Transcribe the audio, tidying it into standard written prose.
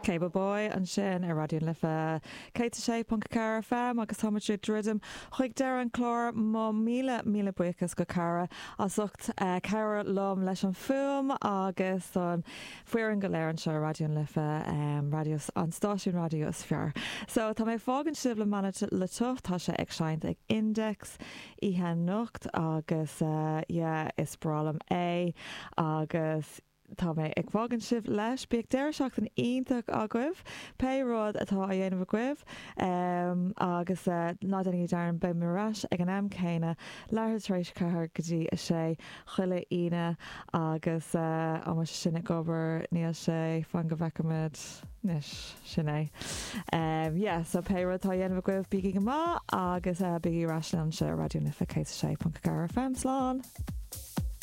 Cable Boy an sin ar radioún lifa Kate sé Punk Cara fem agus hamatú dridum chuig dear an chlár má míle buchas go cara as ucht cara lom leis an fum agus an fuair an go léir an seo radioún lifa radios an stáisiún radios fear. So tá mé fágan sib le manna le tucht tá sé ag seint ag index ihe nocht agus is bralam é agus tá mé ag fágan sibh leis beag deir seach an ionach a gcuibh péród atá a dhéanamh gcuibh agus nádaní dearan be marráis ag an am céine leirtrééis cethir gotí a sé chuile ine agus am sinna gobar níl sé fan go bhecamid níos sinné. So péród tá dhéanamh gcuibh bíí go má agus bíí raslan se radioúna fa céis sé Punk Cara FM slán.